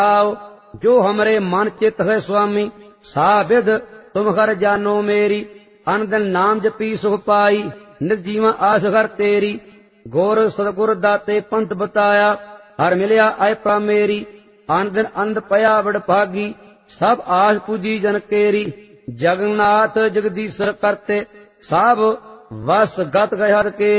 आओ जो हमरे मन चित है स्वामी साबिद तुम घर जानो मेरी अन दिन नाम जपी सुख पाई निर्जीवा आस घर तेरी गुर सतगुर दाते पंथ बताया हर मिलिया ऐपा मेरी अन दिन अंध पया बड़भागी सब आस पूजी जन केरी जगन्नाथ जगदीश्वर करते सब वस गत गए हर केरी।